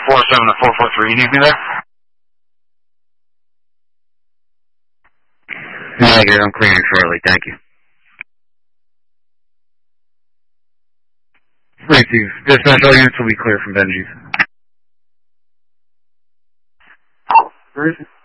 47 to 443, you need me there? Negative, I'm clearing shortly, thank you. 32, dispatch all units will be clear from Benji's. Where is it?